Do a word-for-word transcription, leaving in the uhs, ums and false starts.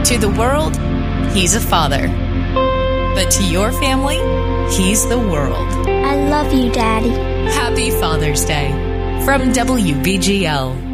To the world, he's a father. But to your family, he's the world. I love you, Daddy. Happy Father's Day from W B G L.